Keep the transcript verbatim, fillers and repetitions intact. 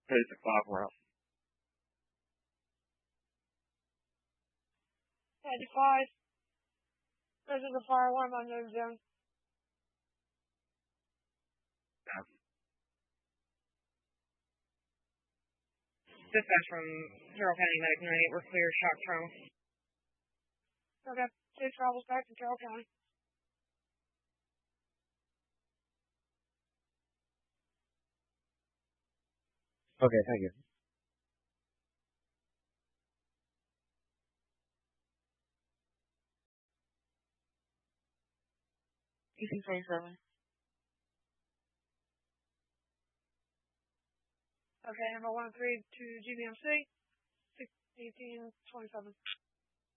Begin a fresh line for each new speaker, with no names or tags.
Basic five round.
ninety-five. This is a fire alarm on no zone.
Yeah.
Dispatch from Carroll County Medic ninety-eight, we're clear, shock trauma.
Okay. Safe travels back to Carroll County.
Okay, thank you.
E C twenty-seven.
Okay, number one three to G B M C, six eighteen twenty-seven.